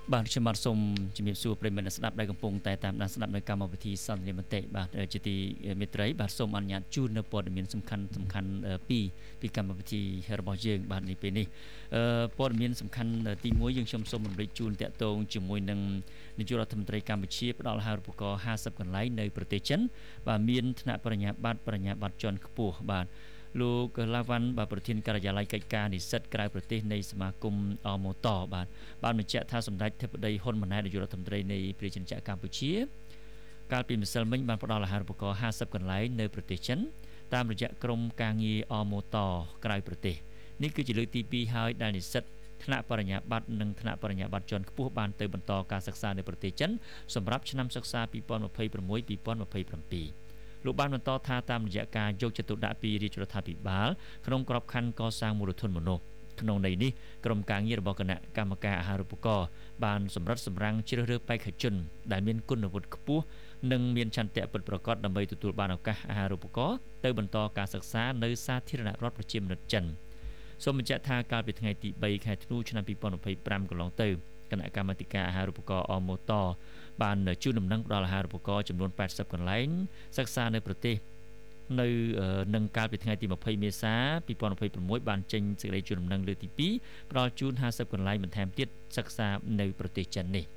បាទខ្ញុំបាទសូមជំរាបសួរប្រិយមិត្តស្ដាប់ដែលកំពុងតែតាមដានស្ដាប់នៅកម្មវិធីសន្ទនាមតិបាទជាទីមេត្រីបាទសូមអនុញ្ញាតជូននៅព័ត៌មានសំខាន់ពីកម្មវិធីរបស់យើងបាទនេះពេលនេះព័ត៌មានសំខាន់ទី1យើងខ្ញុំសូមរំលេចជូនតាក់ទងជាមួយនឹងនាយករដ្ឋមន្ត្រីកម្ពុជាផ្ដល់អាហារូបករណ៍50កន្លែងនៅប្រទេសចិនបាទមានថ្នាក់បរិញ្ញាបត្រជាន់ខ្ពស់បាទលោកឡាវ៉ាន់បាទប្រធានការិយាល័យកិច្ចការនិស្សិតក្រៅប្រទេសនៃសមាគមអមតបាទបានបញ្ជាក់ថាសម្ដេចធិបតីហ៊ុនម៉ាណែតនាយករដ្ឋមន្ត្រីនៃប្រជាជនកម្ពុជាកាលពីម្សិលមិញបានផ្ដល់អាហារូបករណ៍50កន្លែងនៅប្រទេសចិនតាមរយៈក្រុមការងារអមតក្រៅប្រទេសនេះគឺជាលើកទី2ហើយដែលនិស្សិតថ្នាក់បរិញ្ញាបត្រនិងថ្នាក់បរិញ្ញាបត្រជាន់ខ្ពស់បានទៅបន្តការសិក្សានៅប្រទេសចិនសម្រាប់ឆ្នាំសិក្សា2026-2027លោកបានបន្តថាតាមរយៈការយកចិត្តទុកដាក់ពីរាជរដ្ឋាភិបាលក្នុងក្របខ័ណ្ឌកសាងមូលធនមនុស្សក្នុងន័យនេះក្រុមការងាររបស់គណៈកម្មការអាហារូបករណ៍បានសម្រិតសម្រាំងជ្រើសរើសបេក្ខជនដែលមានគុណវុឌ្ឍិខ្ពស់និងមានឆន្ទៈពិតប្រាកដដើម្បីទទួលបានឱកាសអាហារូបករណ៍ទៅបន្តការសិក្សានៅសាធារណរដ្ឋប្រជាមានិតចិនសូមបញ្ជាក់ថាកាលពីថ្ងៃទី3ខែធ្នូឆ្នាំ2025កន្លងទៅគណៈកម្មាធិការអាហារូបករណ៍អមតបានជូនដំណឹងដល់អាហារូបករណ៍ចំនួន80កន្លែងសិក្សានៅប្រទេសនៅនឹងកាលពីថ្ងៃទី20មេសា2026បានចេញសេចក្តីជូនដំណឹងលើកទី2ផ្ដល់ជូន50កន្លែងបន្ថែមទៀតសិក្សានៅប្រទេសចិននេះ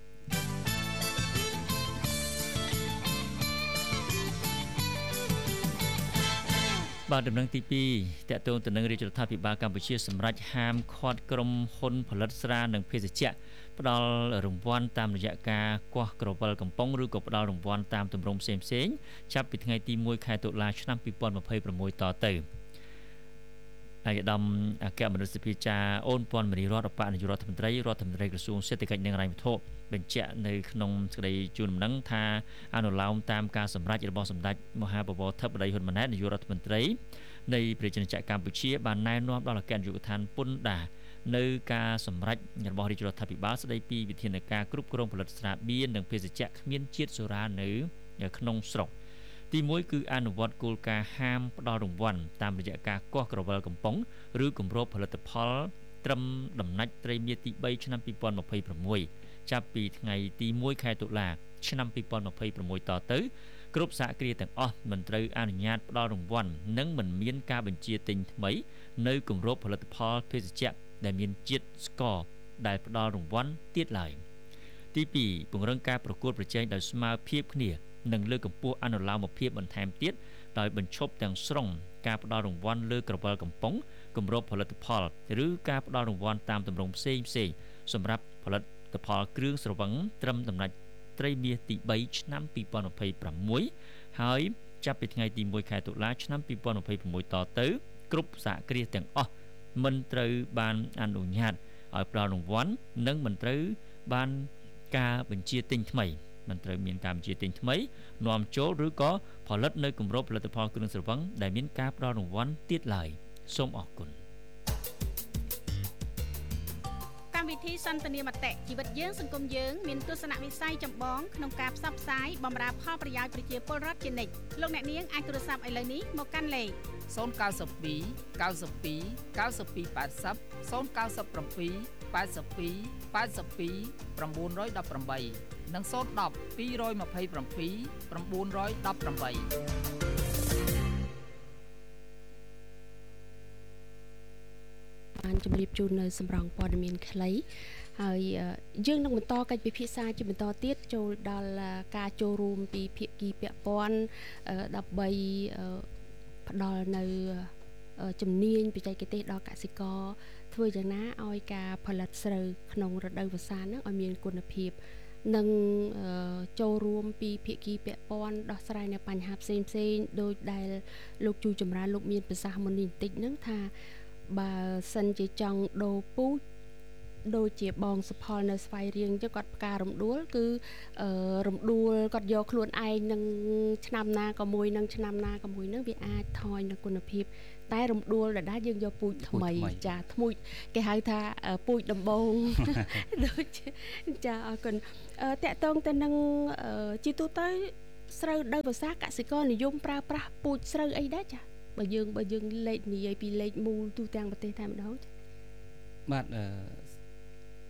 បាទដំណឹងទី2តាក់ទងទៅនឹងរាជរដ្ឋាភិបាលកម្ពុជាសម្រាប់ហាមឃាត់ក្រុមហ៊ុនផលិតស្រានិងភេសជ្ជៈផ្ដល់រង្វាន់តាមរយៈការគោះក្រវិលកំប៉ុងឬក៏ផ្ដល់រង្វាន់តាមទម្រង់ផ្សេងៗចាប់ពីថ្ងៃទី1ខែតុលាឆ្នាំ2026តទៅឯកឧត្តមអគ្គមនិតសភាចាអូនពាន់មនីរដ្ឋនាយករដ្ឋមន្ត្រីក្រសួងសេដ្ឋកិច្ចនិងហិរញ្ញវត្ថុបញ្ជាក់នៅក្នុងសេចក្តីជូនដំណឹងថាអនុលោមតាមការសម្រេចរបស់សម្ដេចមហាបវរធិបតីហ៊ុនម៉ាណែតនាយករដ្ឋមន្ត្រីនៃប្រជាជនកម្ពុជាបានណែនាំដល់អគ្គនាយកដ្ឋានពន្ធដារនៅការសម្រេចរបស់រាជរដ្ឋាភិបាលស្តីពីវិធានការគ្រប់គ្រងផលិតស្រាបៀរនិងភេសជ្ជៈគ្មានជាតិសូរ៉ានៅក្នុងស្រុកទី1គឺអនុវត្តគោលការណ៍ហាមផ្ដល់រង្វាន់តាមរយៈការគោះក្រវិលកំប៉ុងឬគម្របផលិតផលត្រឹមដំណាច់ត្រីមាសទី3ឆ្នាំ2026ចាប់ពីថ្ងៃទី1ខែតុលាឆ្នាំ2026តទៅគ្រប់សហគ្រាសទាំងអស់មិនត្រូវអនុញ្ញាតផ្ដល់រង្វាន់និងមិនមានការបញ្ជាទិញថ្មីនៅគម្របផលិតផលភេសជ្ជៈដែលមានជាតិស្ករដែលផ្ដល់រង្វាន់ទៀតឡើយទី2ពង្រឹងការប្រកួតប្រជែងដោយស្មើភាពគ្នានិងលើកកម្ពស់អនុលោមភាពបន្ថែមទៀតដោយបញ្ឈប់ទាំងស្រុងការផ្ដល់រង្វាន់លើក្រវិលកំប៉ុងគម្របផលិតផលឬការផ្ដល់រង្វាន់តាមទម្រង់ផ្សេងសម្រាប់ផលិតផលគ្រឿងស្រវឹងត្រឹមដំណាច់ត្រីមាសទី3ឆ្នាំ2026ហើយចាប់ពីថ្ងៃទី1ខែតុលាឆ្នាំ2026តទៅគ្រប់សហគ្រាសទាំងអស់មិនត្រូវបានអនុញ្ញាតឲ្យផ្ដល់រង្វាន់និងមិនត្រូវបានការបញ្ជាទិញថ្មីមិនត្រូវមានការបញ្ជាទិញថ្មីនាំចូលឬក៏ផលិតនៅគម្របផលិតផលគ្រឿងស្រវឹងដែលមានការផ្ដល់រង្វាន់ទៀតឡើយសូមអរគុណកម្មវិធីសន្ទនាមតិជីវិតយើងសង្គមយើងមានទស្សនវិស័យចម្បងក្នុងការផ្សព្វផ្សាយបម្រើផលប្រយោជន៍ប្រជាពលរដ្ឋជានិច្ចលោកអ្នកនាងអាចទូរស័ព្ទឥឡូវនេះមកកាន់លេខ 092 92 92 80 097 82 82 918និង010 227 918 បានជម្រាបជូននៅសម្រងព័ត៌មានខ្លីហើយយើងនឹងបន្តកិច្ចពិភាក្សាជាបន្តទៀតចូលដល់ការចូលរួមពីភាគីពាក់ព័ន្ធដើម្បីផ្ដល់នៅជំនាញបច្ចេកទេសដល់កសិករធ្វើយ៉ាងណាឲ្យការផលិតស្រូវក្នុងរដូវវស្សានឹងឲ្យមានគុណភាពនិងចូលរួមពីភាគីពាក់ព័ន្ធដោះស្រាយនៅបញ្ហាផ្សេងដូចដែលលោកជួចម្រើនលោកមានប្រសាសន៍មុននេះបន្តិចហ្នឹងថាបើសិនជាចង់ដូរពូជដូចជាបងសុផលនៅស្វាយរៀងចឹងគាត់ផ្ការរំដួលគឺរំដួលគាត់យកខ្លួនឯងនឹងឆ្នាំណាក៏មួយនឹងឆ្នាំណាក៏មួយនឹងវាអាចថយនៅគុណភាពតែរំដួលដដែលយើងយកពូជថ្មីចាថ្មីគេហៅថាពូជដំបងដូចចាអរគុណតកតងទៅនឹងជីទូទៅស្រូវដៅភាសាកសិករនិយមប្រើប្រាស់ពូជស្រូវអីដែរចាបើយើងលេខនិយាយពីលេខមូលទូទាំងប្រទេសតែម្ដងចាបាទ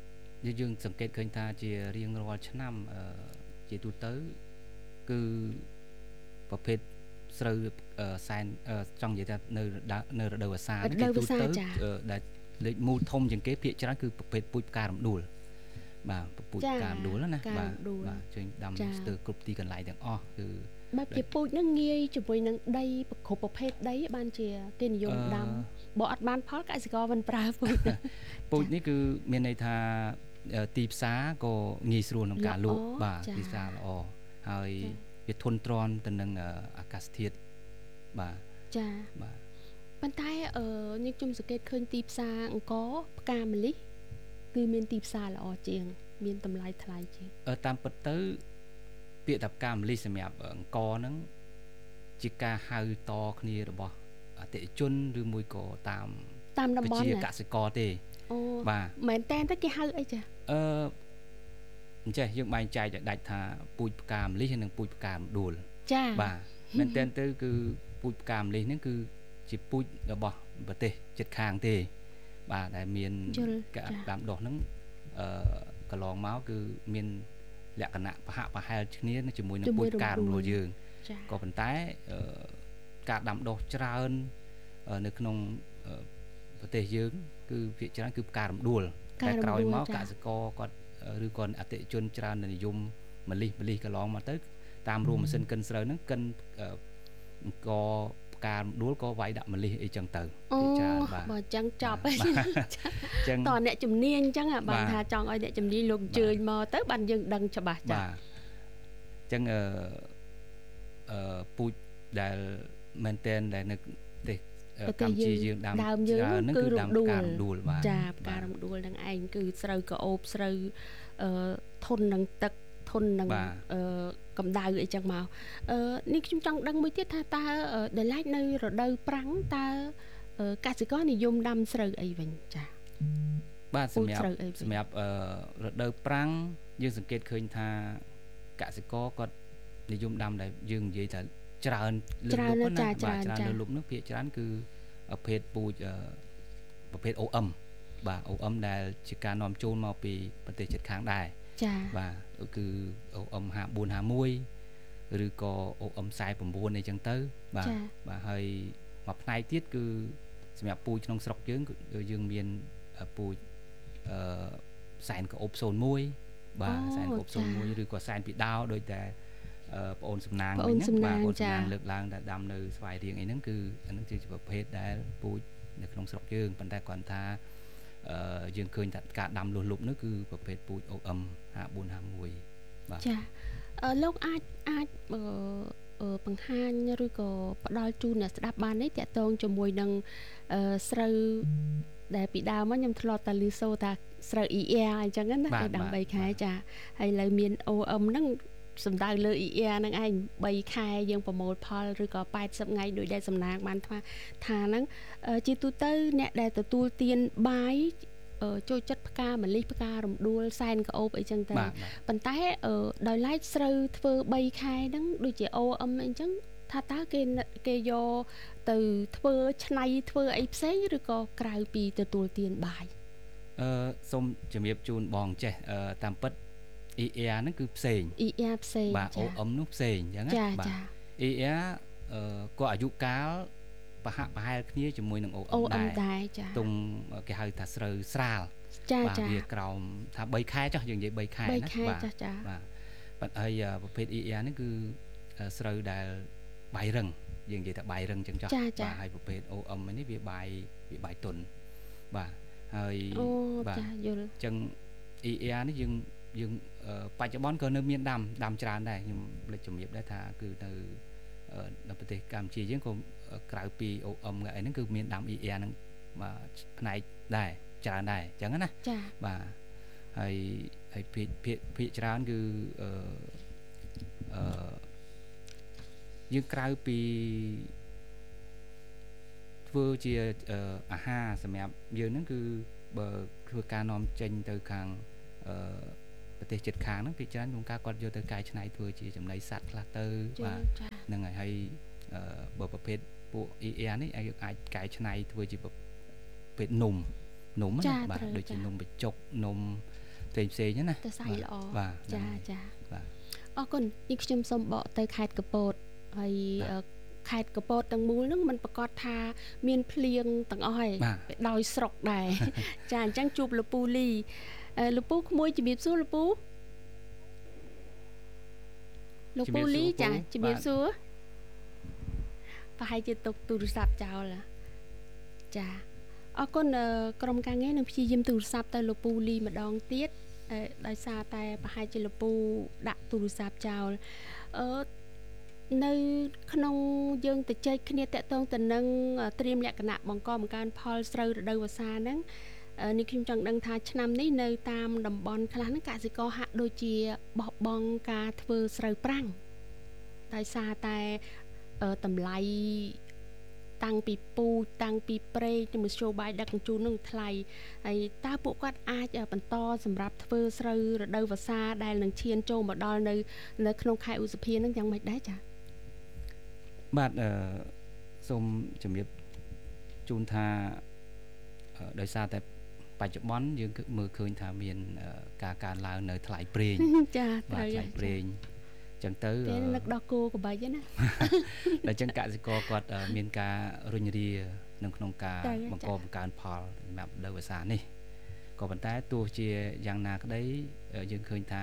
យើងសង្កេតឃើញថាជារៀងរាល់ឆ្នាំជាទូទៅគឺប្រភេទស្រូវសែនចង់និយាយថានៅរដូវវស្សាគេទូទៅដែលលេខមូលធំជាងគេភាគច្រើនគឺប្រភេទពូជផ្ការំដួលបាទពូជផ្ការំដួលណាបាទជើញដាំស្ទើរគ្រប់ទីកន្លែងទាំងអស់គឺបែបជាពូជហ្នឹងងាយជាមួយនឹងដីគ្រប់ប្រភេទដីបានជាគេនិយមដាំបើអត់បានផលកសិករមិនប្រើពូជនេះគឺមានន័យថាទីផ្សារក៏ងាយស្រួលក្នុងការលក់បាទទីផ្សារល្អហើយវាធន់ទ្រាំទៅនឹងអាកាសធាតុបាទចាបាទប៉ុន្តែយើងខ្ញុំសង្កេតឃើញទីផ្សារអង្គរផ្កាម្លិះគឺមានទីផ្សារល្អជាងមានតម្លៃថ្លៃជាងតាមពិតទៅពាក្យថាផ្កាម្លិះសម្រាប់អង្គរហ្នឹងជាការហៅតគ្នារបស់អតិថិជនឬមួយក៏តាមតំបន់ជាកសិករទេអូបាទមែនតើគេហៅអីចាអញ្ចឹងយើងបែងចែកឲ្យដាច់ថាពូជផ្កាម្លិះនិងពូជផ្ការំដួលចាបាទមែនតើទៅគឺពូជផ្កាម្លិះហ្នឹងគឺជាពូជរបស់ប្រទេសជិតខាងទេបាទដែលមានការដាំដុះហ្នឹងកន្លងមកគឺមានលក្ខណៈប្រហាក់ប្រហែលគ្នាជាមួយនឹងពូជផ្ការំដួលយើងក៏ប៉ុន្តែការដាំដុះច្រើននៅក្នុងប្រទេសយើងគឺភាគច្រើនគឺផ្ការំដួលតែក្រោយមកកសិករគាត់ឬក៏អតិថិជនច្រើននិយមម្លិះកន្លងមកទៅតាមរួមម៉ាស៊ីនកិនស្រូវហ្នឹងកិនអង្គផ្ការំដួលក៏វាយដាក់ម្លិះអីចឹងទៅភាគច្រើនបាទបើចឹងចប់ហើយចឹងតអ្នកជំនាញចឹងបានថាចង់ឲ្យអ្នកជំនាញលោកអញ្ជើញមកទៅបានយើងដឹងច្បាស់ចា៎បាទចឹងពូជដែលមែនតែនដែលនៅប្រទេសកម្ពុជាយើងដាំច្រើនហ្នឹងគឺដាំផ្ការំដួលបាទចាផ្ការំដួលនឹងឯងគឺស្រូវក្អូបស្រូវធន់នឹងទឹកធន់នឹងកម្ដៅអីចឹងមកនេះខ្ញុំចង់ដឹងមួយទៀតថាតើដែលឡែកនៅរដូវប្រាំងតើកសិករនិយមដាំស្រូវអីវិញចាបាទសម្រាប់រដូវប្រាំងយើងសង្កេតឃើញថាកសិករគាត់និយមដាំដែលយើងនិយាយថាច្រើនលើលុបណាបាទច្រើនលើលុបនោះភាគច្រើនគឺប្រភេទពូជប្រភេទ OM បាទ OM ដែលជាការនាំចូលមកពីប្រទេសជិតខាងដែរចា៎បាទគឺ OM 5451ឬក៏ OM 49អីចឹងទៅបាទហើយមួយផ្នែកទៀតគឺសម្រាប់ពូជក្នុងស្រុកយើងមានពូជសែនក្អូប01បាទសែនក្អូប01ឬក៏សែនពីដោដូចតែបងអូនសំណាងវិញហ្នឹងបាទបងអូនសំណាងលើកឡើងដែលដាំនៅស្វាយរៀងអីហ្នឹងគឺអាហ្នឹងជាប្រភេទដែលពូជនៅក្នុងស្រុកយើងប៉ុន្តែគ្រាន់ថាយើងឃើញថាការដាំលុះលុបនោះគឺប្រភេទពូជ OM 5451បាទចាលោកអាចបង្ហាញឬក៏ផ្ដល់ជូនអ្នកស្ដាប់បានទេតាក់ទងជាមួយនឹងស្រូវដែលពីដើមមកខ្ញុំធ្លាប់តែឮសូរថាស្រូវ ER អញ្ចឹងណាគេដាំ3ខែចាហើយឥឡូវមាន OM ហ្នឹងសំដៅលើ ER ហ្នឹងឯង3ខែយើងប្រមូលផលឬក៏80ថ្ងៃដោយដែលសំណាងបានថាហ្នឹងជាទូទៅអ្នកដែលទទួលទានបាយចូលចិត្តផ្កាម្លិះផ្ការំដួលសែនក្អូបអីចឹងទៅប៉ុន្តែដោយឡែកស្រូវធ្វើ3ខែហ្នឹងដូចជា OM អីចឹងថាតើគេយកទៅធ្វើឆ្នៃធ្វើអីផ្សេងឬក៏ក្រៅពីទទួលទានបាយសូមជំរាបជូនបងចេះតាមពិត ER ហ្នឹងគឺផ្សេង ER ផ្សេងបាទ OM នោះផ្សេងអញ្ចឹងណាបាទ ER ក៏អាយុកាលប្រហាក់ប្រហែលគ្នាជាមួយនឹង OM ដែរទុំគេហៅថាស្រូវស្រាលបាទវាក្រោមថា3ខែចុះយើងនិយាយ3ខែណាបាទបាទហើយប្រភេទ ER នេះគឺស្រូវដែលបាយរឹងយើងនិយាយថាបាយរឹងចឹងចុះបាទហើយប្រភេទ OM នេះវាបាយទុនបាទហើយបាទយល់ចឹង ER នេះយើងបច្ចុប្បន្នក៏នៅមានដាំច្រើនដែរខ្ញុំលេចជំរាបដែរថាគឺនៅប្រទេសកម្ពុជាយើងក៏ក្រៅពី OM អីហ្នឹងគឺមានដាំ ER ហ្នឹងបាទផ្នែកដែរច្រើនដែរអញ្ចឹងណាបាទហើយភាគច្រើនគឺយើងក្រៅពីធ្វើជាអាហារសម្រាប់យើងហ្នឹងគឺបើធ្វើការនាំចេញទៅខាងប្រទេសជិតខាងហ្នឹងភាគច្រើនក្នុងការគាត់យកទៅកែច្នៃធ្វើជាចំណីសត្វខ្លះទៅបាទហ្នឹងហើយបើប្រភេទពួក ER នេះអាចកែច្នៃធ្វើជាប្រភេទនំណាបាទដូចជានំបញ្ចុកនំផ្សេងណាទៅសាយល្អចាបាទអរគុណនេះខ្ញុំសូមបកទៅខេត្តកពតហើយខេត្តកពតទាំងមូលហ្នឹងมันប្រកាសថាមានភ្លៀងទាំងអស់ហើយដោយស្រុកដែរចាអញ្ចឹងជួបលពូលីលពូក្មួយជំរាបសួរលពូលីចាជំរាបសួរប្រហែលជាទុកទូរស័ព្ទចោលចាអរគុណក្រុមការងារនឹងព្យាយាមទូរស័ព្ទទៅលពូលីម្ដងទៀតដោយសារតែប្រហែលជាលពូដាក់ទូរស័ព្ទចោលនៅក្នុងយើងទៅចែកគ្នាតាក់ទងទៅនឹងត្រៀមលក្ខណៈបង្កបង្កើនផលស្រូវរដូវវស្សាហ្នឹងនេះខ្ញុំចង់ដឹងថាឆ្នាំនេះនៅតាមតំបន់ខ្លះហ្នឹងកសិករហាក់ដូចជាបោះបង់ការធ្វើស្រូវប្រាំងដោយសារតែតម្លៃតាំងពីពូជតាំងពីប្រេងទៅមធ្យោបាយដឹកជញ្ជូននឹងថ្លៃហើយតើពួកគាត់អាចបន្តសម្រាប់ធ្វើស្រូវរដូវវស្សាដែលនឹងឈានចូលមកដល់នៅក្នុងខែឧសភានឹងយ៉ាងម៉េចដែរចា៎បាទសូមជំរាបជូនថាដោយសារតែបច្ចុប្បន្នយើងមើលឃើញថាមានការកើនឡើងនៅថ្លៃប្រេងចាត្រូវថ្លៃប្រេងចឹងទៅនឹកដល់គោកបាច់ណាដល់ចឹងកសិករគាត់មានការរុញរានៅក្នុងការបង្កបង្កើនផលសម្រាប់រដូវវស្សានេះក៏ប៉ុន្តែទោះជាយ៉ាងណាក្តីយើងឃើញថា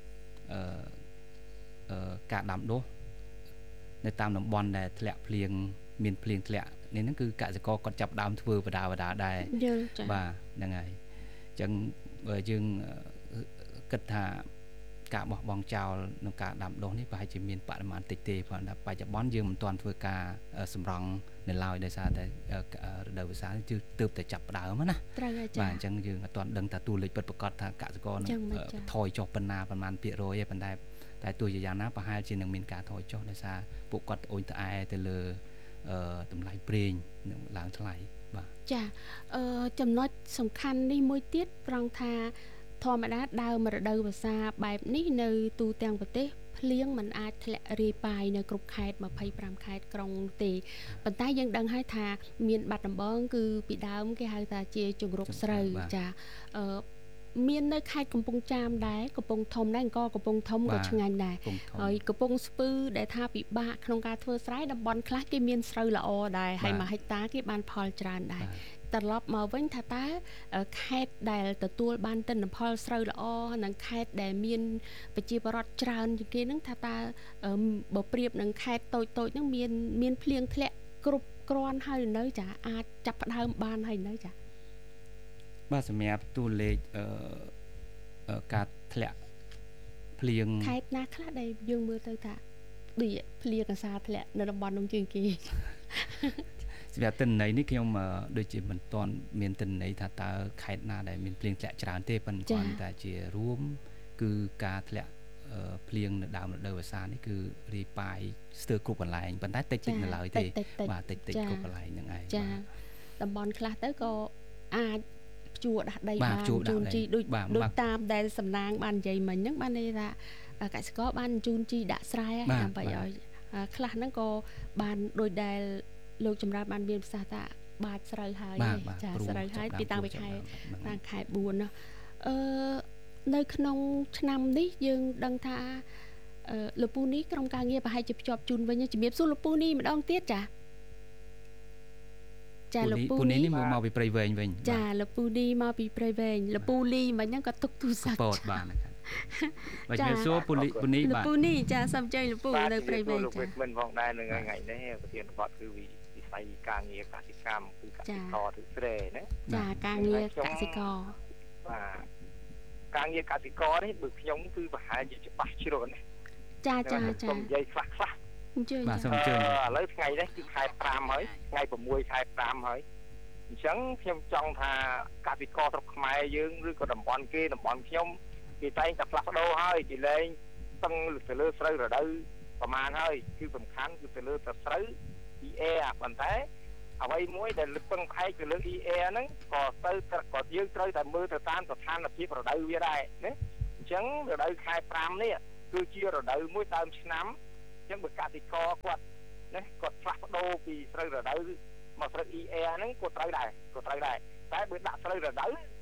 ការដាំដុះនៅតាមតំបន់ដែលធ្លាក់ភ្លៀងមានភ្លៀងធ្លាក់នេះហ្នឹងគឺកសិករគាត់ចាប់ដើមធ្វើបដាដែរបាទហ្នឹងហើយអញ្ចឹងយើងគិតថាការបោះបង់ចោលក្នុងការដាំដុះនេះប្រហែលជាមានបរិមាណតិចទេព្រោះបច្ចុប្បន្នយើងមិនទាន់ធ្វើការសម្រង់នៅឡើយដោយសារតែរដូវវស្សានេះទើបតែចាប់ផ្ដើមណាត្រូវហើយចា៎បាទអញ្ចឹងយើងអត់ទាន់ដឹងថាតួលេខពិតប្រាកដថាកសិករនឹងថយចុះប៉ុណ្ណាប្រមាណ%ទេប៉ុន្តែទោះជាយ៉ាងណាប្រហែលជានឹងមានការថយចុះដោយសារពួកគាត់ត្អូញត្អែទៅលើតម្លៃប្រេងនឹងឡើងថ្លៃបាទចាចំណុចសំខាន់នេះមួយទៀតត្រង់ថាធម្មតាដើមរដូវវស្សាបែបនេះនៅទូទាំងប្រទេសភ្លៀងមិនអាចធ្លាក់រាយប៉ាយនៅគ្រប់ខេត្ត25ខេត្តក្រុងទេប៉ុន្តែយើងដឹងហើយថាមានបាត់ដំបងគឺពីដើមគេហៅថាជាជង្រុកស្រូវចាមាននៅខេត្តកំពង់ចាមដែរកំពង់ធំដែរអង្គរកំពង់ធំក៏ឆ្ងាញ់ដែរហើយកំពង់ស្ពឺដែលថាពិបាកក្នុងការធ្វើស្រែតំបន់ខ្លះគេមានស្រូវល្អដែរហើយ1ហិកតាគេបានផលច្រើនដែរត្រឡប់មកវិញថាតើខេត្តដែលទទួលបានទិន្នផលស្រូវល្អនិងខេត្តដែលមានប្រជាពលរដ្ឋច្រើនជាងគេហ្នឹងថាតើបើប្រៀបនឹងខេត្តតូចហ្នឹងមានភ្លៀងធ្លាក់គ្រប់គ្រាន់ហើយនៅចាអាចចាប់ផ្ដើមបានហើយនៅចាបាទសម្រាប់តួលេខការធ្លាក់ភ្លៀងខេត្តណាខ្លះដែលយើងមើលទៅថាដូចភ្លៀងអាសាធ្លាក់នៅតំបន់នោះជាងគេសម្រាប់ទិន្នន័យនេះខ្ញុំដូចជាមិនទាន់មានទិន្នន័យថាតើខេត្តណាដែលមានភ្លៀងធ្លាក់ច្រើនទេប៉ុន្តែតែជារួមគឺការធ្លាក់ភ្លៀងនៅដើមរដូវវស្សានេះគឺរាយប៉ាយស្ទើរគ្រប់កន្លែងប៉ុន្តែតិចនៅឡើយទេបាទតិចគ្រប់កន្លែងហ្នឹងឯងចាតំបន់ខ្លះទៅក៏អាចភ្ជួរដាស់ដីបានជូនជីដូចតាមដែលសំណាងបាននិយាយមិញហ្នឹងបានន័យថាកសិករបានជូនជីដាក់ស្រែដើម្បីឲ្យខ្លះហ្នឹងក៏បានដូចដែលលោកចម្រើនបានមានប្រសាសន៍ថាបាច់ស្រូវហើយចាស្រូវហើយពីតាំងពីខែ4ណានៅក្នុងឆ្នាំនេះយើងដឹងថាលពូនេះក្រុមការងារប្រហែលជាភ្ជាប់ជូនវិញជំរាបសួរលពូនេះម្ដងទៀតចាលពូនេះមកពីព្រៃវែងវិញចាលពូនេះមកពីព្រៃវែងលពូលីមិញហ្នឹងក៏ទុកទូរស័ព្ទពតបានបាទជំរាបសួរពូនេះបាទលពូនេះចាសូមអញ្ជើញលពូនៅព្រៃវែងចាមិនផងដែរនឹងថ្ងៃនេះប្រធានបទគឺវិស័យការងារកសិកម្មគឺកសិករធ្វើស្រែណាចាការងារកសិករបាទការងារកសិករនេះបើខ្ញុំគឺប្រហែលជាច្បាស់ជ្រុលណាចាខ្ញុំនិយាយខ្លះអញ្ជើញបាទសូមអញ្ជើញឥឡូវថ្ងៃនេះគឺខែ5ហើយថ្ងៃ6ខែ5ហើយអញ្ចឹងខ្ញុំចង់ថាកសិករស្រុកខ្មែរយើងឬក៏តំបន់ខ្ញុំគេតែងតែផ្លាស់ប្ដូរហើយគេលែងស្ទឹងទៅលើស្រូវរដូវប្រហែលហើយគឺសំខាន់គឺទៅលើស្រូវ EA ប៉ុន្តែអ្វីមួយដែលពឹងផ្អែកទៅលើ EA ហ្នឹងក៏យើងត្រូវតែមើលទៅតាមស្ថានភាពរដូវវាដែរណាអញ្ចឹងរដូវខែ5នេះគឺជារដូវមួយដើមឆ្នាំអញ្ចឹងបើកសិករគាត់ណាគាត់ផ្លាស់ប្ដូរពីស្រូវរដូវមកស្រូវ EA ហ្នឹងក៏ត្រូវដែរតែបើដាក់ស្រូវរដូវ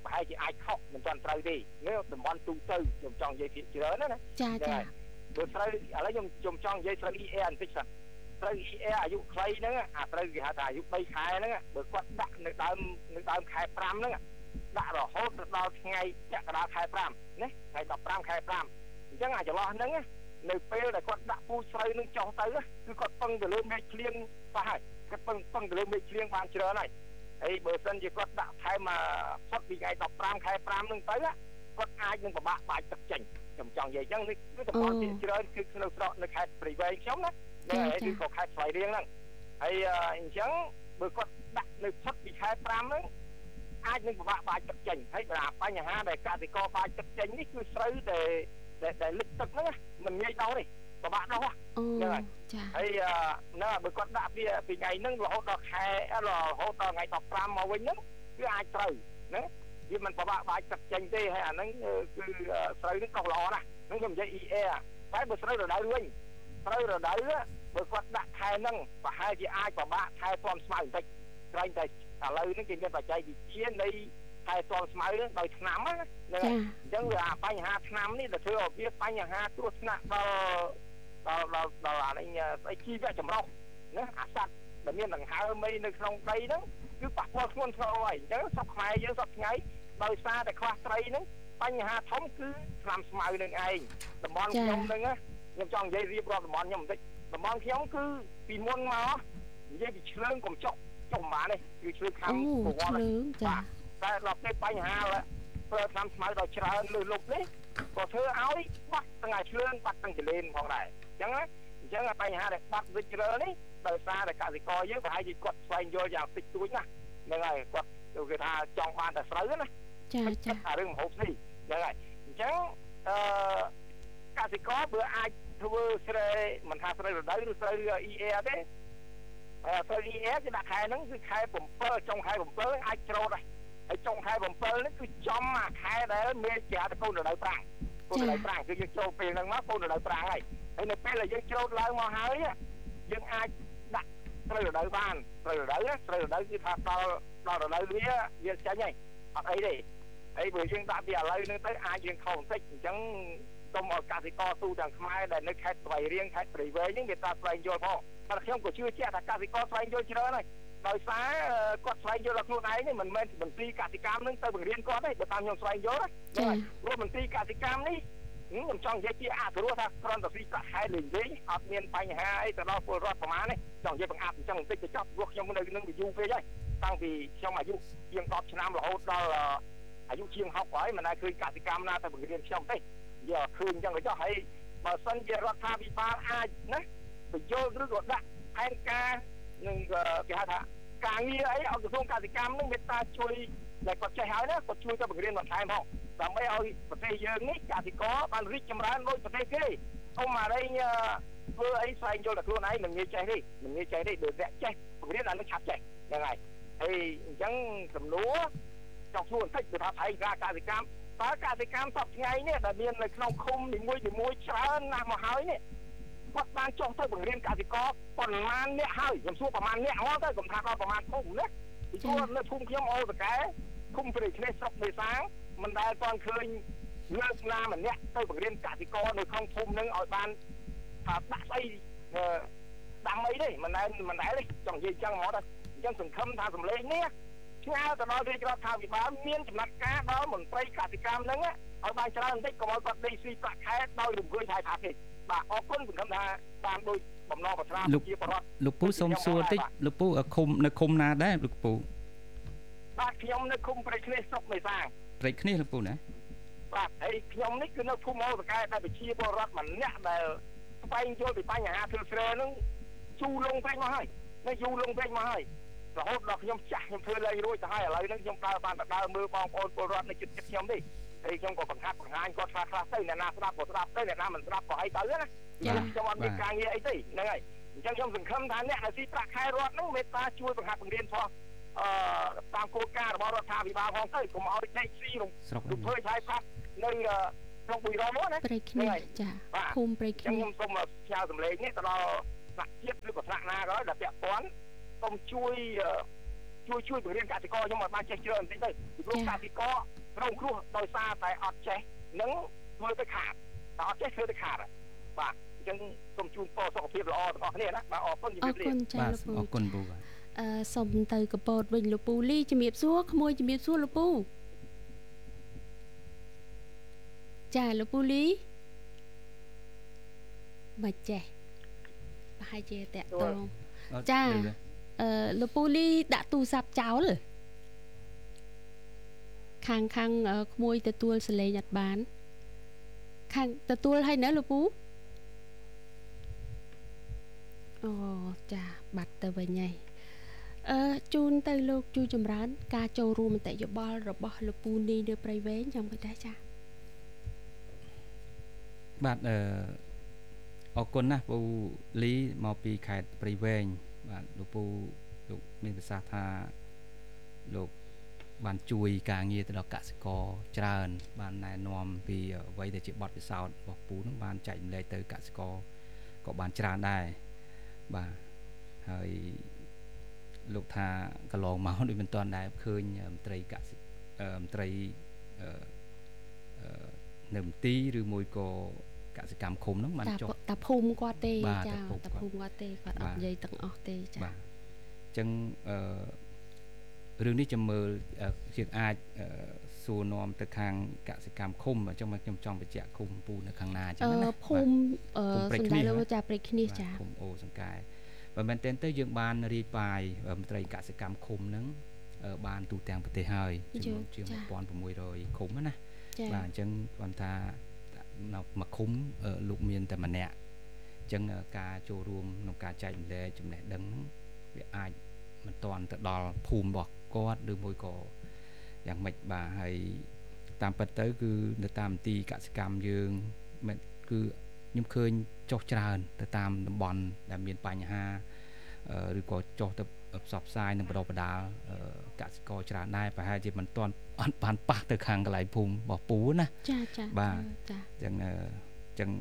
ប្រហែលជាអាចខុសមិនទាន់ត្រូវទេនេះតំបន់ទូទៅខ្ញុំចង់និយាយភាគច្រើនណាចាបើស្រូវឥឡូវខ្ញុំចង់និយាយស្រូវ ER បន្តិចសិនស្រូវ ER អាយុខ្លីហ្នឹងអាស្រូវគេហៅថាអាយុ3ខែហ្នឹងបើគាត់ដាក់នៅដើមខែ5ហ្នឹងដាក់រហូតដល់ថ្ងៃកក្កដាខែ5ណាថ្ងៃ15ខែ5អញ្ចឹងអាចន្លោះហ្នឹងនៅពេលដែលគាត់ដាក់ពូជស្រូវនឹងចុះទៅគឺគាត់ពឹងទៅលើមេឃភ្លៀងខ្លះហើយគាត់ពឹងទៅលើមេឃភ្លៀងបានច្រើនហើយហើយបើសិនជាគាត់ដាក់ថែមផុតពីថ្ងៃ15ខែ5នឹងទៅគាត់អាចនឹងពិបាកបាច់ទឹកចេញខ្ញុំចង់និយាយអញ្ចឹងនេះគឺតំបន់ជាច្រើនគឺនៅស្រកនៅខេត្តព្រៃវែងខ្ញុំណាហើយគឺក៏ខេត្តស្វាយរៀងហ្នឹងហើយអញ្ចឹងបើគាត់ដាក់នៅផុតពីខែ5ហ្នឹងអាចនឹងពិបាកបាច់ទឹកចេញហើយបញ្ហាដែលកសិករបាច់ទឹកចេញនេះគឺស្រូវដែលលិចទឹកហ្នឹងមិនងាយដោះទេពិបាកដោះហ្នឹងហើយចាហើយនៅបើគាត់ដាក់ពីថ្ងៃហ្នឹងរហូតដល់ខែរហូតដល់ថ្ងៃ15មកវិញហ្នឹងគឺអាចត្រូវណាវាមិនពិបាកបាច់ទឹកចេញទេហើយអាហ្នឹងគឺស្រូវហ្នឹងក៏ល្អណាស់ហ្នឹងខ្ញុំនិយាយ ER តែបើស្រូវរដូវវិញស្រូវរដូវបើគាត់ដាក់ខែហ្នឹងប្រហែលជាអាចពិបាកខែទាន់ស្មៅបន្តិចក្រែងតែឥឡូវហ្នឹងគេមានបច្ចេកវិទ្យានៃខែទាន់ស្មៅដោយថ្នាំណាហ្នឹងហើយអញ្ចឹងវាបញ្ហាថ្នាំនេះទៅធ្វើឲ្យវាបញ្ហាគ្រោះថ្នាក់ដល់អានេះស្អីជីវៈចម្រុះណាអាសត្វដែលមានដង្ហើមនៅក្នុងដីហ្នឹងគឺប៉ះពាល់ធ្ងន់ធ្ងរហើយអញ្ចឹងស្រុកខ្មែរយើងសពថ្ងៃដោយសារតែខ្វះត្រីហ្នឹងបញ្ហាធំគឺថ្នាំស្មៅនឹងឯងតំបន់ខ្ញុំហ្នឹងខ្ញុំចង់និយាយរៀបរាប់តំបន់ខ្ញុំបន្តិចតំបន់ខ្ញុំគឺពីមុនមកនិយាយពីឆ្លើងកុំចុកប្រហែលនេះគឺឆ្លើងខាងប្រវត្តិចាតែដល់ពេលបញ្ហាប្រើថ្នាំស្មៅដល់ច្រើនលើលុបនេះក៏ធ្វើឲ្យបាត់ទាំងឆ្លើងបាត់ទាំងចលេនផងដែរអញ្ចឹងបញ្ហាដែលបាត់វិជ្រើនេះដោយសារតែកសិករយើងប្រហែលជាគាត់ស្វែងយល់យ៉ាងតិចតួចណាហ្នឹងហើយគាត់គេថាចង់បានតែស្រូវណាចាអារឿងម្ហូបនេះហ្នឹងហើយអញ្ចឹងកសិករបើអាចធ្វើស្រែមិនថាស្រូវរដូវឬស្រូវ ER ទេស្រូវ ER គេដាក់ខែហ្នឹងគឺខែ7ចុងខែ7អាចច្រូតដែរហើយចុងខែ7នេះគឺចំអាខែដែលមានជាតកូនរដូវប្រាំងកូនរដូវប្រាំងគឺយើងចូលពេលហ្នឹងមកកូនរដូវប្រាំងហើយនៅពេលដែលយើងច្រូតឡើងមកហើយយើងអាចដាក់ស្រូវរដូវបានស្រូវរដូវគឺថាដល់រដូវវាចាញ់ហើយអត់អីទេហើយបើយើងដាក់ពីឥឡូវហ្នឹងទៅអាចយើងខុសបន្តិចអញ្ចឹងសូមឲ្យកសិករទូទាំងខ្មែរដែលនៅខេត្តស្វាយរៀងខេត្តព្រៃវែងហ្នឹងវាតាស្វែងយល់ផងតែខ្ញុំក៏ជឿជាក់ថាកសិករស្វែងយល់ច្រើនហើយដោយសារគាត់ស្វែងយល់ដល់ខ្លួនឯងនេះមិនមែនមន្ត្រីកសិកម្មនឹងទៅបង្រៀនគាត់ទេបើតាមខ្ញុំស្វែងយល់ណាព្រោះមន្ត្រីកសិកម្មនេះខ្ញុំចង់និយាយជាអធិរោះថាគ្រាន់តែស៊ីប្រាក់ខែលេងអត់មានបញ្ហាអីទៅដល់ពលរដ្ឋប្រមាណទេចង់និយាយបង្អាប់អញ្ចឹងបន្តិចទៅចប់ព្រោះខ្ញុំនៅនឹងយូរពេកហើយតាំងពីខ្ញុំអាយុជាង10ឆ្នាំរហូតដល់អាយុជាង60ហើយមិនដែលឃើញកសិកម្មណាទៅបង្រៀនខ្ញុំទេយកឃើញអញ្ចឹងទៅចុះហើយបើសិនជារដ្ឋាភិបាលអាចណាបញ្យល់ឬក៏ដាក់ផែនការនឹងគេហៅថាការងារអីឲ្យក្រសួងកសិកម្មនឹងមេត្តាជួយដែលគាត់ចេះហើយណាគាត់ជួយទៅបង្រៀនបន្ថែមផងដើម្បីឲ្យប្រទេសយើងនេះកសិករបានរីកចម្រើនដូចប្រទេសគេអ៊ំអារែងធ្វើអីស្វែងយល់តែខ្លួនឯងមិនងាយចេះទេបើអ្នកចេះបង្រៀនអានឹងឆាប់ចេះហ្នឹងហើយហើយអញ្ចឹងសំណួរចង់សួរបន្តិចគឺថាផែនការកសិកម្មតើកសិកម្មសពថ្ងៃនេះដែលមាននៅក្នុងឃុំនីមួយច្រើនណាស់មកហើយនេះគាត់បានចុះទៅបង្រៀនកសិករប៉ុន្មានអ្នកហើយខ្ញុំសួរប្រហែលអ្នកមកទៅខ្ញុំថាដល់ប្រហែលភូមិណាពីព្រោះនៅភូមិខ្ញុំអូតកែឃុំព្រៃគ្នាស្រុកមេសាមិនដែលទាន់ឃើញលើកណាម្នាក់ទៅបង្រៀនកសិករនៅក្នុងភូមិនឹងឲ្យបានថាដាក់ស្អីដាំអីទេមិនដែលទេចង់និយាយចឹងហ្មងទៅអញ្ចឹងសង្ឃឹមថាសម្លេងនេះឆ្ងាយទៅដល់រាជរដ្ឋាភិបាលមានចំណាត់ការដល់មន្ត្រីកសិកម្មហ្នឹងឲ្យបានច្រើនបន្តិចកុំឲ្យគាត់ដេកស៊ីប្រាក់ខែដោយរំភើយថាទេបាទអរគុណសង្ឃឹមថាបានដូចបំណងប្រាថ្នាជាបរិបទលោកពូសូមសួរតិចលោកពូឃុំនៅឃុំណាដែរលោកពូបាទខ្ញុំនៅឃុំព្រៃគ្នាស្រុកមេសាព្រៃគ្នាលោកពូណាបាទហើយខ្ញុំនេះគឺនៅភូមិអូតកែដែលប្រជាពលរដ្ឋម្នាក់ដែលស្វែងយល់ពីបញ្ហាធ្វើស្រែហ្នឹងជូរលងពេកមកហើយនៅយូរលងពេកមកហើយរហូតដល់ខ្ញុំចាស់ខ្ញុំធ្វើលែងរួចទៅហើយឥឡូវហ្នឹងខ្ញុំដើរបានដើរមើលបងប្អូនពលរដ្ឋនៅជិតខ្ញុំនេះហើយខ្ញុំក៏បង្ហាត់បង្ហាញគាត់ខ្លះទៅអ្នកណាស្ដាប់ក៏ស្ដាប់ទៅអ្នកណាមិនស្ដាប់ក៏អីទៅណាខ្ញុំអត់មានការងារអីទេហ្នឹងហើយអញ្ចឹងខ្ញុំសង្ឃឹមថាអ្នកដែលស៊ីប្រាក់ខែរដ្ឋហ្នឹងមេត្តាជួយបង្ហាត់បង្រៀនផងតាមគោលការណ៍របស់រដ្ឋាភិបាលផងទៅកុំឲ្យដេកស៊ីរំភើយឆាយផាត់នៅក្នុងបុរីរមណាព្រៃគ្នាចាភូមិព្រៃគ្នាខ្ញុំសូមផ្ញើសម្លេងនេះទៅដល់ថ្នាក់ជាតិឬក៏ថ្នាក់ណាក៏ដោយដែលពាក់ព័ន្ធសូមជួយជួយបង្រៀនកសិករខ្ញុំឲ្យបានចេះច្រើនបន្តិចទៅព្រោះកសិកររងគ្រោះដោយសារតែអត់ចេះនឹងធ្វើទៅខាតតែអត់ចេះធ្វើទៅខាតបាទអញ្ចឹងសូមជូនពរសុខភាពល្អទាំងអស់គ្នាណាបាទអរគុណជំរាបលាបាទអរគុណពូបាទសូមទៅកពតវិញលោកពូលីជំរាបសួរក្មួយជំរាបសួរលោកពូចាលោកពូលីបាច់ចេះប្រហែលជាតាក់តងចាលោកពូលីដាក់ទូរស័ព្ទចោលខាងក្មួយទទួលសលេងអត់បានខាងទទួលឲ្យនៅលោកពូអូចាបាត់ទៅវិញហើយជូនទៅលោកជួចម្រើនការចូលរួមមតិយោបល់របស់លោកពូនីនៅព្រៃវែងចាំមិនដែរចាបាទអរគុណណាស់ពូលីមកពីខេត្តព្រៃវែងបាទលោកពូលោកមានប្រសាសន៍ថាលោកបានជួយការងារទៅដល់កសិករច្រើនបានណែនាំពីអ្វីដែលជាបទពិសោធន៍របស់ពូនឹងបានចែកម្លែកទៅកសិករក៏បានច្រើនដែរបាទហើយលោកថាកន្លងមកដូចមិនទាន់ដែរឃើញមន្ត្រីមន្ត្រីនៅមន្ទីរឬមួយក៏កសិកម្មឃុំហ្នឹងបានចុះតាភូមិគាត់ទេចាតាភូមិគាត់ទេគាត់អត់និយាយទាំងអស់ទេចាបាទអញ្ចឹងរឿងនេះចាំមើលជាអាចសួរនាំទៅខាងកសិកម្មឃុំអញ្ចឹងមកខ្ញុំចង់បញ្ជាក់ឃុំពូនៅខាងណាអញ្ចឹងណាភូមិសង្កែលើចាព្រៃគ្នាចាភូមិអូសង្កែបើមែនទែនទៅយើងបានរាយប៉ាយមន្ត្រីកសិកម្មឃុំហ្នឹងបានទូទាំងប្រទេសហើយជាង1600ឃុំណាបាទអញ្ចឹងគាត់ថានៅមួយឃុំលោកមានតែម្នាក់អញ្ចឹងការចូលរួមក្នុងការចែករំលែកចំណេះដឹងហ្នឹងវាអាចមិនតាន់ទៅដល់ភូមិរបស់គាត់ឬមួយក៏យ៉ាងម៉េចបាទហើយតាមពិតទៅគឺនៅតាមមន្ទីរកសិកម្មយើងគឺខ្ញុំឃើញចុះច្រើនទៅតាមតំបន់ដែលមានបញ្ហាឬក៏ចុះទៅផ្សព្វផ្សាយនិងបណ្ដុះបណ្ដាលកសិករច្រើនដែរប្រហែលជាមិនទាន់អត់បានប៉ះទៅខាងកន្លែងភូមិរបស់ពូណាចាបាទអញ្ចឹង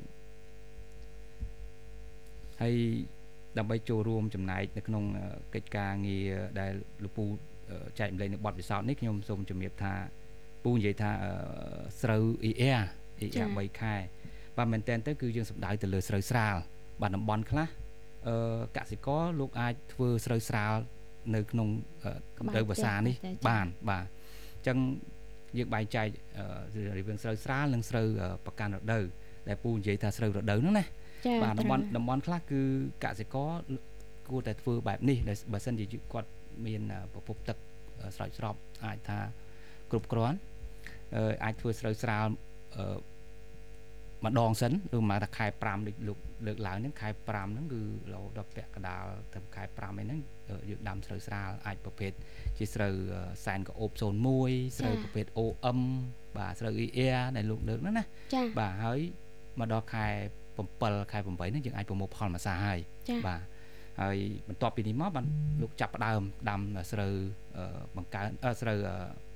ហើយដើម្បីចូលរួមចំណែកនៅក្នុងកិច្ចការងារដែលលោកពូចែករំលែកនៅបទពិសោធន៍នេះខ្ញុំសូមជំរាបថាពូនិយាយថាស្រូវ ER 3ខែបាទមែនតើទៅគឺយើងសំដៅទៅលើស្រូវស្រាលបាទតំបន់ខ្លះកសិករលោកអាចធ្វើស្រូវស្រាលនៅក្នុងកម្រិតវស្សានេះបានបាទអញ្ចឹងយើងបែងចែករវាងស្រូវស្រាលនិងស្រូវប្រកាន់រដូវដែលពូនិយាយថាស្រូវរដូវហ្នឹងណាបាទតំបន់ខ្លះគឺកសិករគួរតែធ្វើបែបនេះដែលបើសិនជាគាត់មានប្រភពទឹកស្រោចស្រពអាចថាគ្រប់គ្រាន់អាចធ្វើស្រូវស្រាលម្ដងសិនឬមកថាខែ5ដូចលោកលើកឡើងហ្នឹងខែ5ហ្នឹងគឺរហូតដល់ពាក់កណ្ដាលទៅខែ5ហ្នឹងយើងដាំស្រូវស្រាលអាចប្រភេទជាស្រូវសែនក្អូប01ស្រូវប្រភេទ OM បាទស្រូវ ER ដែលលោកលើកហ្នឹងណាបាទហើយមកដល់ខែ7ខែ8ហ្នឹងយើងអាចប្រមូលផលមួយសាហើយបាទហើយបន្ទាប់ពីនេះមកបានលោកចាប់ផ្ដើមដាំស្រូវបង្កើនស្រូវ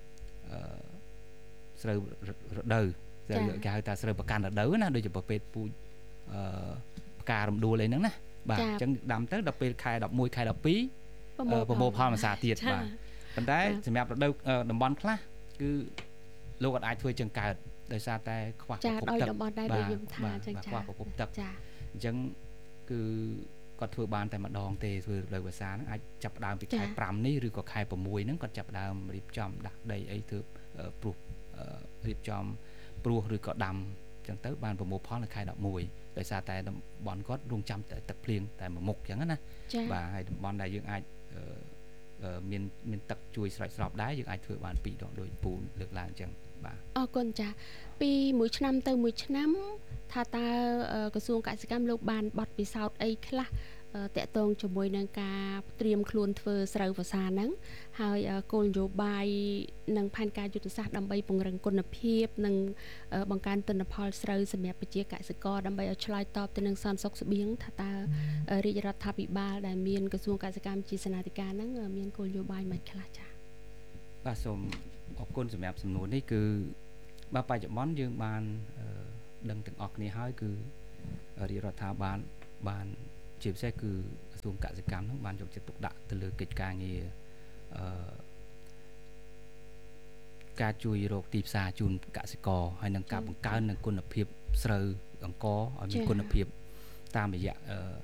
រដូវគេហៅថាស្រូវប្រកាន់រដូវណាដូចជាប្រភេទពូជផ្ការំដួលអីហ្នឹងណាបាទអញ្ចឹងដាំទៅដល់ពេលខែ11ខែ12ប្រមូលផលមួយសាទៀតបាទប៉ុន្តែសម្រាប់រដូវតំបន់ខ្លះគឺលោកអាចធ្វើចឹងកើតដោយសារតែខ្វះប្រភពទឹកតំបន់ដែរដូចខ្ញុំថាអញ្ចឹងខ្វះប្រភពទឹកអញ្ចឹងគឺគាត់ធ្វើបានតែម្ដងទេធ្វើរដូវវស្សាហ្នឹងអាចចាប់ផ្ដើមពីខែ5នេះឬក៏ខែ6ហ្នឹងគាត់ចាប់ផ្ដើមរៀបចំដាក់ដីអីធ្វើព្រោះរៀបចំព្រោះឬក៏ដាំអញ្ចឹងទៅបានប្រមូលផលនៅខែ11ដោយសារតែតំបន់គាត់រងចាំតែទឹកភ្លៀងតែមួយមុខអញ្ចឹងណាបាទហើយតំបន់ដែលយើងអាចមានទឹកជួយស្រោចស្រពដែរយើងអាចធ្វើបាន2ដងដូចពូលើកឡើងអញ្ចឹងបាទអរគុណចាពីមួយឆ្នាំទៅមួយឆ្នាំថាតើក្រសួងកសិកម្មលោកបានបទពិសោធន៍អីខ្លះតាក់ទងជាមួយនឹងការត្រៀមខ្លួនធ្វើស្រូវវស្សាហ្នឹងហើយគោលនយោបាយនិងផែនការយុទ្ធសាស្ត្រដើម្បីពង្រឹងគុណភាពនិងបង្កើនទិន្នផលស្រូវសម្រាប់ប្រជាកសិករដើម្បីឲ្យឆ្លើយតបទៅនឹងសន្តិសុខស្បៀងថាតើរាជរដ្ឋាភិបាលដែលមានក្រសួងកសិកម្មជាសេនាធិការហ្នឹងមានគោលនយោបាយមិនខ្លះចា៎បាទសូមអរគុណសម្រាប់សំណួរនេះគឺបាទបច្ចុប្បន្នយើងបានដឹងទាំងអស់គ្នាហើយគឺរាជរដ្ឋាភិបាលបានជាពិសេសគឺក្រសួងកសិកម្មហ្នឹងបានយកចិត្តទុកដាក់ទៅលើកិច្ចការងារការជួយរកទីផ្សារជូនកសិករហើយនឹងការបង្កើនគុណភាពស្រូវអង្ករឲ្យមានគុណភាពតាមរយៈ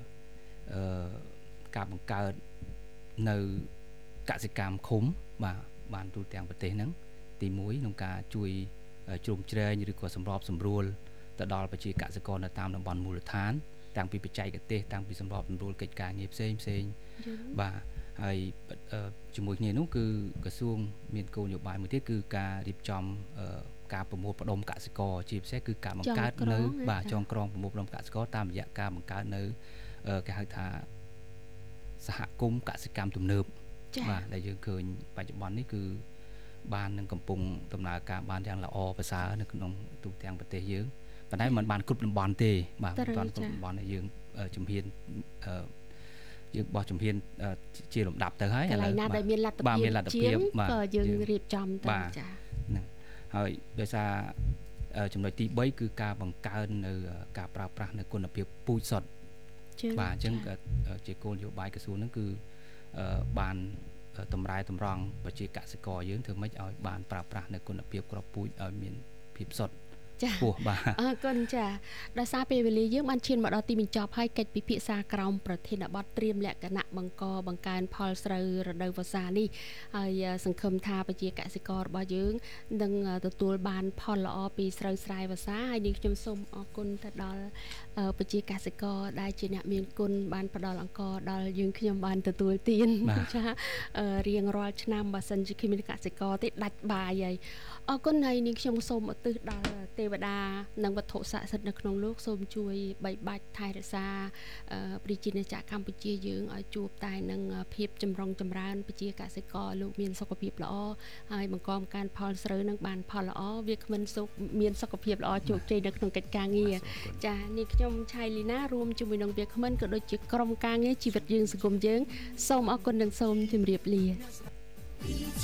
ការបង្កើតនៅកសិកម្មឃុំបាទបានទូទាំងប្រទេសហ្នឹងទី1ក្នុងការជួយជ្រោមជ្រែងឬក៏សម្របសម្រួលទៅដល់ប្រជាកសិករនៅតាមតំបន់មូលដ្ឋានតាំងពីបច្ចេកទេសតាំងពីសម្របសម្រួលកិច្ចការងារផ្សេងបាទហើយជាមួយគ្នានោះគឺក្រសួងមានគោលនយោបាយមួយទៀតគឺការរៀបចំការប្រមូលផ្ដុំកសិករជាពិសេសគឺការបង្កើតនៅបាទចងក្រងប្រមូលផ្ដុំកសិករតាមរយៈការបង្កើតនៅគេហៅថាសហគមន៍កសិកម្មទំនើបបាទដែលយើងឃើញបច្ចុប្បន្ននេះគឺបាននឹងកំពុងដំណើរការបានយ៉ាងល្អប្រសើរនៅក្នុងទូទាំងប្រទេសយើងប៉ុន្តែมันបានគ្រប់តំបន់ទេបាទមិនទាន់គ្រប់តំបន់ដែលយើងជំហានយើងបោះជំហានជាលំដាប់ទៅហើយកន្លែងណាដែលមានលទ្ធភាពក៏យើងរៀបចំទៅចា៎ហ្នឹងហើយដោយសារចំណុចទី3គឺការបង្កើននៅការប្រើប្រាស់នៅគុណភាពពូជសុទ្ធបាទអញ្ចឹងជាគោលនយោបាយក្រសួងហ្នឹងគឺបានតម្រែតម្រង់ប្រជាកសិករយើងធ្វើម៉េចឲ្យបានប្រើប្រាស់នៅគុណភាពគ្រាប់ពូជឲ្យមានភាពសុទ្ធចា៎អរគុណចា៎ដោយសារពេលវេលាយើងបានឈានមកដល់ទីបញ្ចប់ហើយកិច្ចពិភាក្សាក្រោមប្រធានបទត្រៀមលក្ខណៈបង្កើនផលស្រូវរដូវវស្សានេះហើយសង្ឃឹមថាប្រជាកសិកររបស់យើងនឹងទទួលបានផលល្អពីស្រូវស្រែវស្សាហើយនាងខ្ញុំសូមអរគុណទៅដល់ប្រជាកសិករដែលជាអ្នកមានគុណបានផ្ដល់អង្ករដល់យើងខ្ញុំបានទទួលទានចា៎រៀងរាល់ឆ្នាំបើសិនជាគ្មានកសិករទេដាច់បាយហើយអរគុណហើយនាងខ្ញុំសូមឧទ្ទិសដល់ទេវតានិងវត្ថុស័ក្តិសិទ្ធិនៅក្នុងលោកសូមជួយបីបាច់ថែរក្សាប្រជាណាចក្រកម្ពុជាយើងឲ្យជួបតែនឹងភាពចម្រុងចម្រើនប្រជាកសិករលោកមានសុខភាពល្អហើយបង្កបង្កើនផលស្រូវនឹងបានផលល្អវាគ្មិនសុខមានសុខភាពល្អជោគជ័យនៅក្នុងកិច្ចការងារចា៎នេះខ្ញុំឆៃលីណារួមជាមួយនឹងវាគ្មិនក៏ដូចជាក្រុមការងារជីវិតយើងសង្គមយើងសូមអរគុណនិងសូមជម្រាបលា